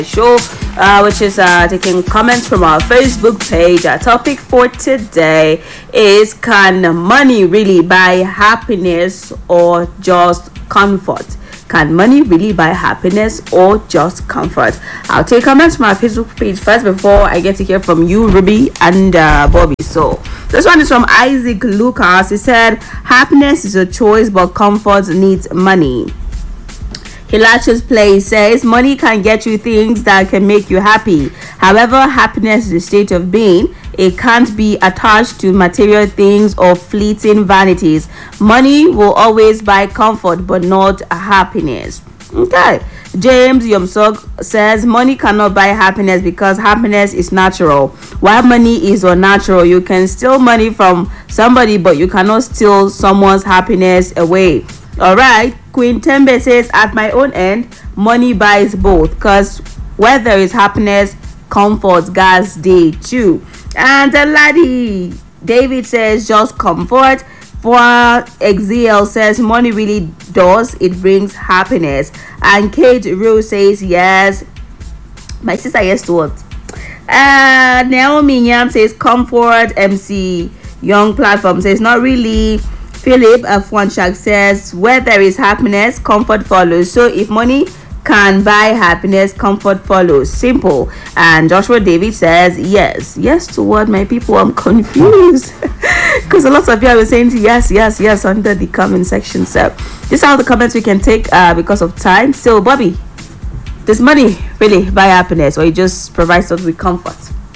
show, which is taking comments from our Facebook page. Our topic for today is: can money really buy happiness or just comfort? Can money really buy happiness or just comfort? I'll take comments from our Facebook page first before I get to hear from you, Ruby and Bobby. So this one is from Isaac Lucas. He said, happiness is a choice, but comfort needs money. Hilacious Play says, money can get you things that can make you happy. However, happiness is a state of being. It can't be attached to material things or fleeting vanities. Money will always buy comfort, but not happiness. Okay. James Yomsog says, money cannot buy happiness because happiness is natural. While money is unnatural, you can steal money from somebody, but you cannot steal someone's happiness away. All right. Queen Tembe says, at my own end, money buys both, because where there is happiness, comfort gas day too. And the laddie David says, just comfort. For XZL says, money really does, it brings happiness. And Kate Rose says, yes. My sister, yes to what? Naomi Nyam says, comfort. MC Young Platform says, not really. Philip Afwanchak says, where there is happiness, comfort follows. So if money can buy happiness, comfort follows. Simple. And Joshua David says, yes. Yes to what, my people? I'm confused. Because a lot of you are saying yes under the comment section. So these are all the comments we can take because of time. So Bobby, does money really buy happiness, or it just provides us with comfort?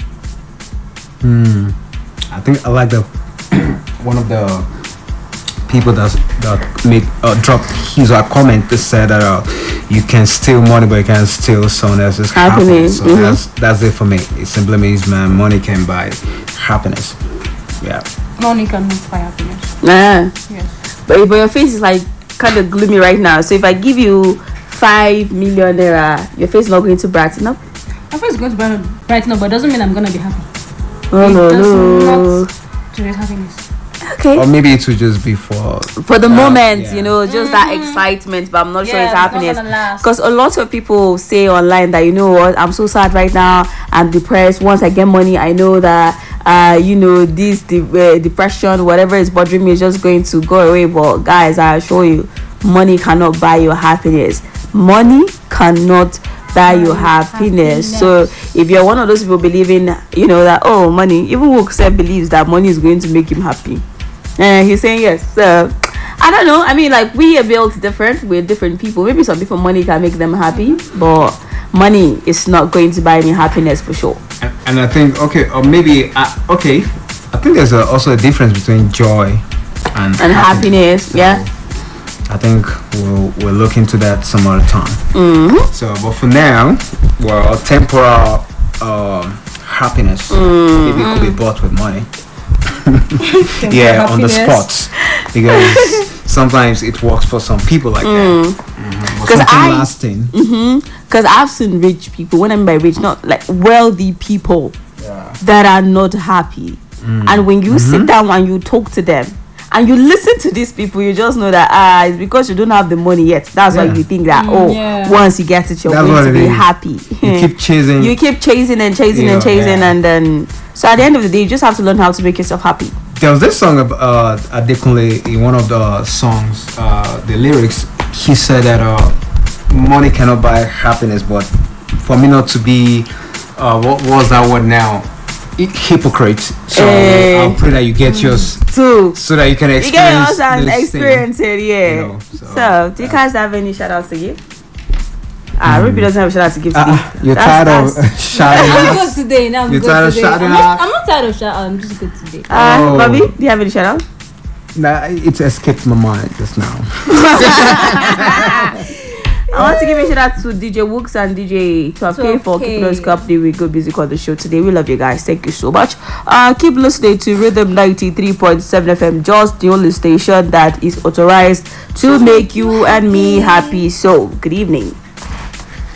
I think I like the one of the people that made drop his or comment that said that you can steal money, but you can't steal someone else's happiness. So that's it for me. It simply means, man, money can buy happiness. Yeah. Money cannot buy happiness. Yes. But your face is like kind of gloomy right now. So if I give you 5 million naira, your face is not going to brighten up? My face is going to brighten up, but it doesn't mean I'm going to be happy. Oh, it no. does not generate happiness. Okay. Or maybe it would just be for the moment, just that excitement, but I'm not sure it's happiness. Because a lot of people say online that, you know what, I'm so sad right now, I'm depressed. Once I get money, I know that this depression, whatever is bothering me, is just going to go away. But guys, I assure you, money cannot buy your happiness. Money cannot buy your happiness. So if you're one of those people believing, that money, even Wook said believes that money is going to make him happy, he's saying yes. So I don't know. I mean, like, we are built different. We're different people. Maybe some people, money can make them happy, but money is not going to buy me happiness for sure. And I think I think there's also a difference between joy and happiness. So yeah. I think we'll look into that some other time. So, but for now, temporal happiness maybe could be bought with money. On the spot, because sometimes it works for some people like that. Because lasting. Because I've seen rich people. When I mean by rich, not like wealthy people that are not happy. And when you sit down and you talk to them, and you listen to these people, you just know that it's because you don't have the money yet. That's why you think that once you get it, you're going to be happy. You keep chasing. You keep chasing and chasing and then so at the end of the day, you just have to learn how to make yourself happy. There was this song of Adekunle in one of the songs, the lyrics, he said that money cannot buy happiness, but for me not to be what was that word now? Hypocrite. So I'll pray that you get yours too, so that you can experience. You get yours and experience it. So do you guys have any shout outs to give? Ruby doesn't have a shout out to give today. You're tired of shouting out. I'm good today. Now I'm You're good tired today. of shouting I'm not tired of shout out. I'm just good today. Bobby, do you have any shout out? Nah, it escaped my mind just now. I want to give a shout out to DJ Wooks and DJ 12K for keeping us company with Good Music on the show today. We love you guys. Thank you so much. Keep listening to Rhythm 93.7 FM, just the only station that is authorized to make you and me happy. So, good evening.